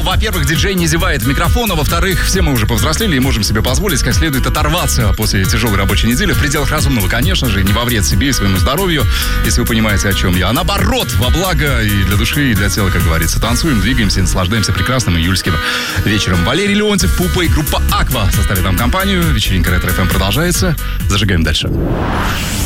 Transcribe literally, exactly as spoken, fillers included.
во-первых, диджей не зевает в микрофон, а во-вторых, все мы уже повзрослели и можем себе позволить как следует оторваться после тяжелой рабочей недели, в пределах разумного, конечно же, не во вред себе и своему здоровью, если вы понимаете, о чем я, а наоборот, во благо и для души, и для тела, как говорится. Танцуем, двигаемся, наслаждаемся прекрасным июльским вечером. Валерий Леонтьев, Пупа и группа Аква составят нам компанию. Вечеринка Ретро эф эм продолжается. Зажигаем дальше.